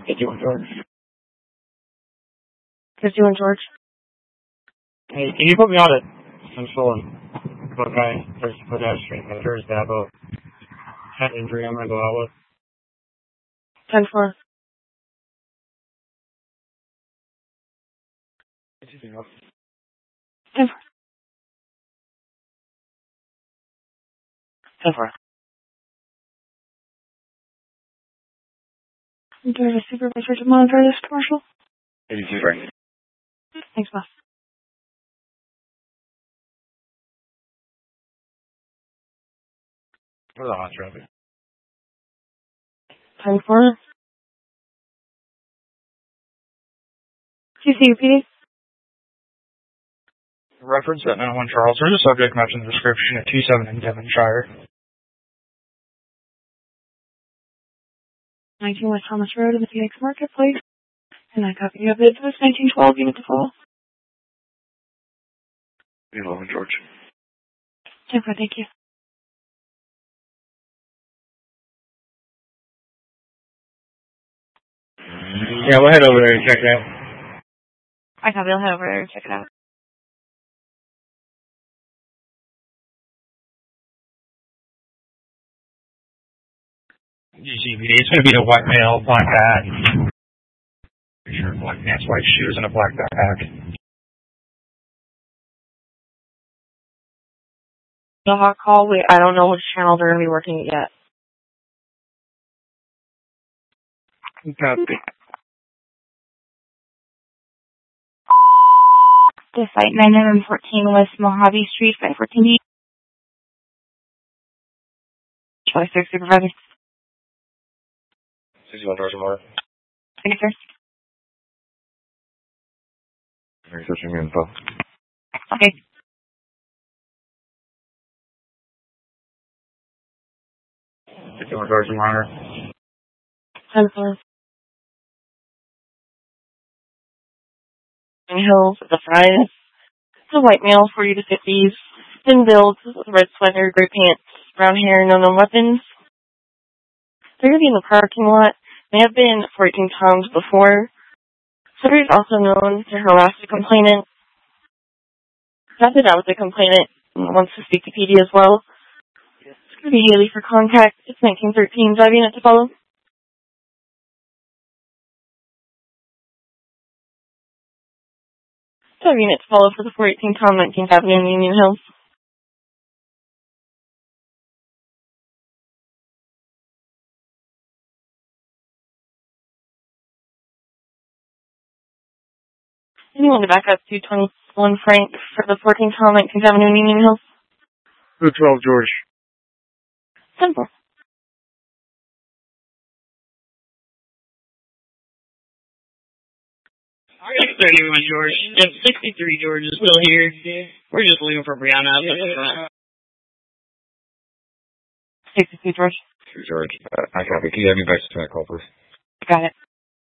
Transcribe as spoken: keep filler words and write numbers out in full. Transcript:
fifty-one George. fifty-one George. Hey, can you put me on at Central and Buckeye first pedestrian? My first Dabo had injury I'm going to go out with. ten four. Anything else? ten four. ten four. Do I have a supervisor to monitor this commercial? eighty-two Frank. Thanks, boss. Where's the hot traffic? ten four. C C U P D. Reference at nine one Charles. There's a subject match in the description at two seven in Devonshire. nineteen West Thomas Road in the Phoenix Marketplace. And I copy you have it. It's nineteen twelve unit to follow. eleven George. ten four, thank you. Yeah, we'll head over there and check it out. I copy. I'll head over there and check it out. G C B D. It's going to be a white male, black hat. Sure, black pants, white shoes, and a black backpack. The hot call. Wait, I don't know which channel they're going to be working yet. Copy. The site nine fourteen West Mojave Street, five fourteen D. twenty-six supervisor. sixty-one George Moore. Thank you, sir. Researching info. Okay. sixty-one George Moore. ten four. Hills at the front. It's a white male, forty to fifties. Thin build, with red sweater, gray pants, brown hair, no known weapons. They're going to be in the parking lot. They have been for eighteen times before. Sutter is also known to harass the complainant. Started out with the complainant and wants to speak to P D as well. It's going to be Haley for contact. It's nineteen thirteen. Drive unit to follow. Drive unit to follow for the four eighteen Tom nineteenth Avenue in Union Hills. Anyone to back up to twenty-one Frank for the fourteen Tom nineteenth Avenue in Union Hills? two twelve George. Simple. thirty-one George. Yep, sixty-three George is still here. We're just leaving for Brianna. sixty-two George. George. Uh, I copy. Can you have me back to that call, please? Got it.